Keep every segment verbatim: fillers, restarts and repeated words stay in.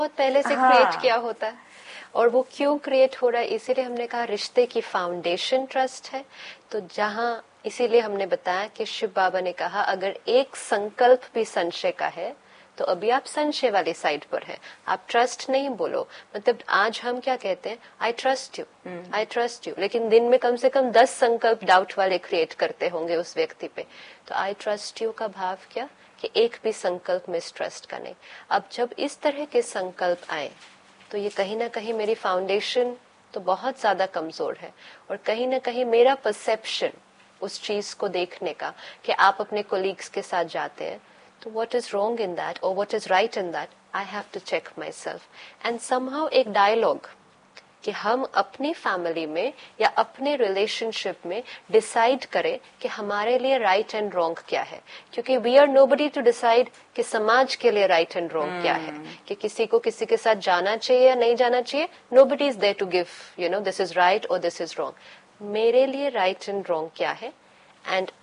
बहुत पहले से हाँ। क्रिएट किया होता है। और वो क्यों क्रिएट हो रहा है, इसीलिए हमने कहा रिश्ते की फाउंडेशन ट्रस्ट है। तो जहां इसीलिए हमने बताया कि शिव बाबा ने कहा अगर एक संकल्प भी संशय का है तो अभी आप संशय वाली साइड पर हैं, आप ट्रस्ट नहीं बोलो। मतलब आज हम क्या कहते हैं, I trust you, I trust you, लेकिन दिन में कम से कम दस संकल्प डाउट वाले क्रिएट करते होंगे उस व्यक्ति पे। तो आई ट्रस्ट यू का भाव क्या कि एक भी संकल्प मिसट्रस्ट का नहीं। अब जब इस तरह के संकल्प आए तो ये कहीं ना कहीं मेरी फाउंडेशन तो बहुत ज्यादा कमजोर है, और कहीं ना कहीं मेरा परसेप्शन उस चीज को देखने का कि आप अपने कोलीग्स के साथ जाते हैं तो what is wrong in that और what is right in that, I have to check my self. And somehow एक डायलॉग कि हम अपनी फैमिली में या अपने रिलेशनशिप में डिसाइड करें कि हमारे लिए राइट एंड रॉन्ग क्या है, क्योंकि we are nobody to decide कि समाज के लिए राइट एंड रॉन्ग क्या है, कि किसी को किसी के साथ जाना चाहिए या नहीं जाना चाहिए। Nobody is there to give you know this is right और दिस इज रॉन्ग। मेरे लिए राइट एंड रॉन्ग क्या है, and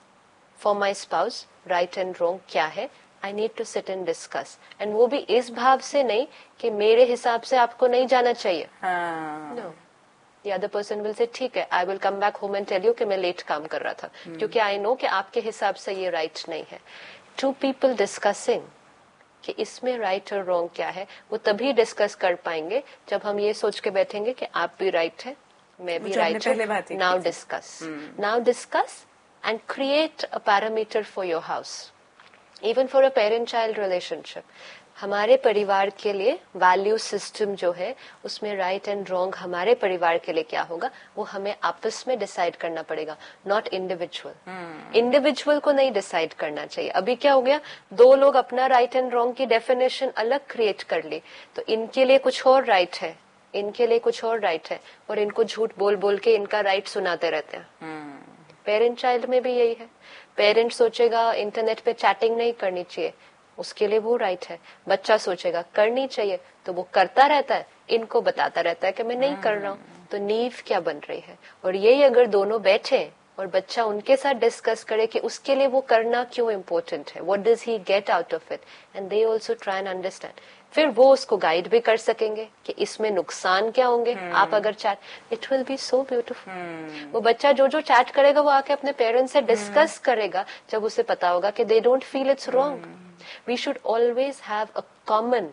for my spouse right and wrong क्या है, I need to sit and discuss. And वो भी इस भाव से नहीं कि मेरे हिसाब से आपको नहीं जाना चाहिए। No, the other person will say ठीक है, I will come back home and tell you कि मैं लेट काम कर रहा था, hmm. क्योंकि आई नो कि आपके हिसाब से ये राइट right नहीं है। टू पीपल डिस्कसिंग कि इसमें राइट और रॉन्ग क्या है, वो तभी डिस्कस कर पाएंगे जब हम ये सोच के बैठेंगे कि आप भी राइट right है, मैं भी राइट right हूँ। Now discuss, now discuss and create a parameter for your house, even for a parent child relationship. हमारे परिवार के लिए वैल्यू सिस्टम जो है उसमें राइट एंड रॉन्ग हमारे परिवार के लिए क्या होगा वो हमें आपस में डिसाइड करना पड़ेगा, नॉट इंडिविजुअल। इंडिविजुअल को नहीं डिसाइड करना चाहिए। अभी क्या हो गया, दो लोग अपना राइट एंड रॉन्ग की डेफिनेशन अलग क्रिएट कर ली, तो इनके लिए कुछ और राइट है, इनके लिए कुछ और राइट है, और इनको झूठ बोल बोल के इनका राइट सुनाते रहते हैं। पेरेंट चाइल्ड में भी यही है। पेरेंट सोचेगा इंटरनेट पे चैटिंग नहीं करनी चाहिए, उसके लिए वो राइट है। बच्चा सोचेगा करनी चाहिए, तो वो करता रहता है, इनको बताता रहता है कि मैं नहीं कर रहा हूँ। तो नींव क्या बन रही है, और यही अगर दोनों बैठे और बच्चा उनके साथ डिस्कस करे कि उसके लिए वो करना क्यों इम्पोर्टेंट है, what does he get out of it, and they also try and understand, फिर वो उसको गाइड भी कर सकेंगे कि इसमें नुकसान क्या होंगे। hmm. आप अगर chat, it will be so beautiful. वो बच्चा जो जो चैट करेगा वो आके अपने पेरेंट्स से डिस्कस hmm. करेगा, जब उसे पता होगा कि they don't feel it's wrong. We should always have a common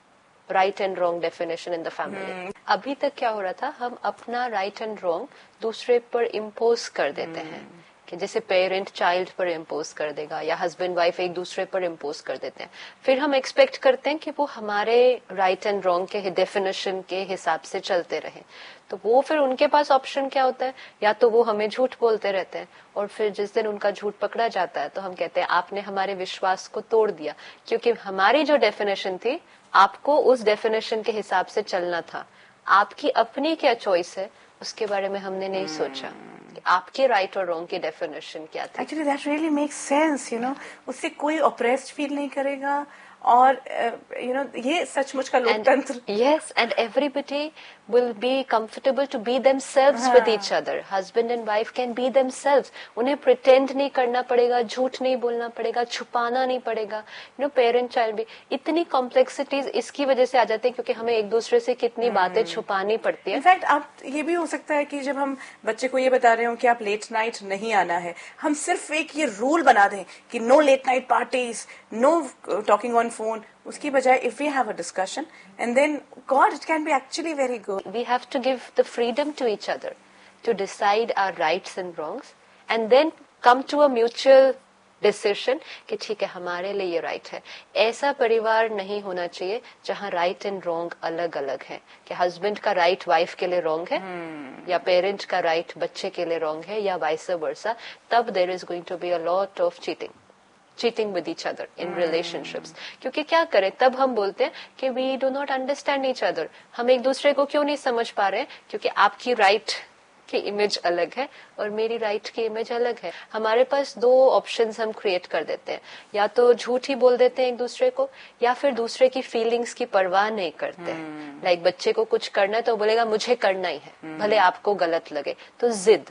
right and wrong definition in the family. अभी तक क्या हो रहा था, हम अपना राइट एंड रॉन्ग दूसरे पर इम्पोज कर देते hmm. हैं, कि जैसे पेरेंट चाइल्ड पर इम्पोज कर देगा या हस्बैंड वाइफ एक दूसरे पर इम्पोज कर देते हैं, फिर हम एक्सपेक्ट करते हैं कि वो हमारे राइट एंड रॉन्ग के डेफिनेशन के हिसाब से चलते रहे। तो वो फिर उनके पास ऑप्शन क्या होता है, या तो वो हमें झूठ बोलते रहते हैं, और फिर जिस दिन उनका झूठ पकड़ा जाता है तो हम कहते हैं आपने हमारे विश्वास को तोड़ दिया, क्योंकि हमारी जो डेफिनेशन थी आपको उस डेफिनेशन के हिसाब से चलना था। आपकी अपनी क्या चॉइस है उसके बारे में हमने नहीं hmm. सोचा आपके राइट और रॉन्ग की डेफिनेशन क्या थी। Actually that really makes sense, you know, उससे कोई ऑप्रेस्ड फील नहीं करेगा, और यू नो ये सचमुच का लोकतंत्र। Yes, and everybody will be comfortable to be themselves with each other. Husband and wife can be themselves. उन्हें pretend नहीं करना पड़ेगा, झूठ नहीं बोलना पड़ेगा, छुपाना नहीं पड़ेगा। You know, parent child भी इतनी complexities इसकी वजह से आ जाते हैं क्योंकि हमें एक दूसरे से कितनी hmm. बातें छुपानी पड़ती है। इनफैक्ट अब ये भी हो सकता है कि जब हम बच्चे को ये बता रहे हो कि आप लेट नाइट नहीं आना है, हम सिर्फ एक ये रूल बना दें कि no late night parties, know talking on phone, उसकी बजाय if we have a discussion and then God, it can be actually very good. We have to give the freedom to each other to decide our rights and wrongs and then come to a mutual decision कि ठीक है हमारे लिए ये right है। ऐसा परिवार नहीं होना चाहिए जहाँ राइट एंड रॉन्ग अलग अलग है, कि हस्बैंड का राइट वाइफ के लिए रॉन्ग है hmm. या पेरेंट का राइट बच्चे के लिए रॉन्ग है या वाइस वर्सा। तब there is going to be a lot of cheating cheating with each other in hmm. relationships। क्योंकि क्या करें, तब हम बोलते हैं कि we do not understand each other, हम एक दूसरे को क्यों नहीं समझ पा रहे हैं, क्योंकि आपकी राइट right की इमेज अलग है और मेरी राइट right की इमेज अलग है। हमारे पास दो ऑप्शंस हम क्रिएट कर देते हैं, या तो झूठ ही बोल देते हैं एक दूसरे को, या फिर दूसरे की फीलिंग्स की परवाह नहीं करते हैं। Like hmm. like, बच्चे को कुछ करना है तो बोलेगा मुझे करना ही है hmm. भले आपको गलत लगे, तो जिद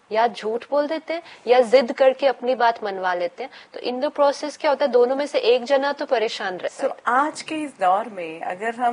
या झूठ बोल देते हैं या जिद करके अपनी बात मनवा लेते हैं। तो इन दो प्रोसेस क्या होता है, दोनों में से एक जना तो परेशान रहता है। so, आज के इस दौर में अगर हम